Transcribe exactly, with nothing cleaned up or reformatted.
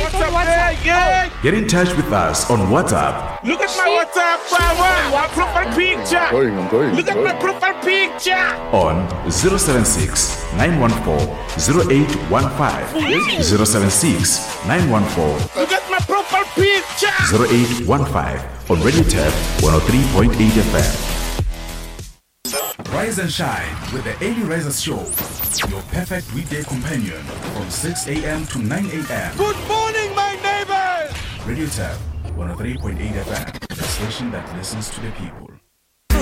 what's up there? Yeah. Get in touch with us on WhatsApp. Look at my WhatsApp, brother. My profile picture. I'm going, I'm going. Look at my profile picture. On zero seven six, nine one four, zero eight one five. zero seven six, nine one four, Look at my profile picture. zero eight one five on Radio Tab one oh three point eight F M. Rise and shine with the Early Risers Show, your perfect weekday companion from six a.m. to nine a.m. Good morning, my neighbors. Radio Tab one oh three point eight F M, the station that listens to the people.